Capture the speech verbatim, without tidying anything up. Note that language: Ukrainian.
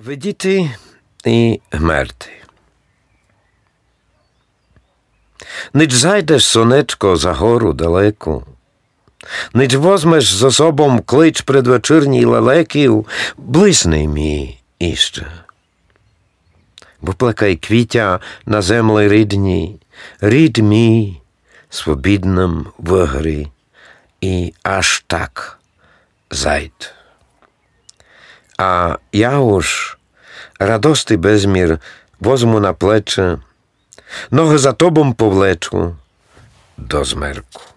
Видіти і гмерти. Ніч зайдеш, сонечко, за гору далеку, ніч возьмеш з особом клич предвечірній лелеків, блисни мій іще. Бо плекай квітя на землі рідній, рід мій, свобідним в грі, і аж так зайд. А я уж радости безмір возьму на плече, ноги за тобом повлечу до змерку.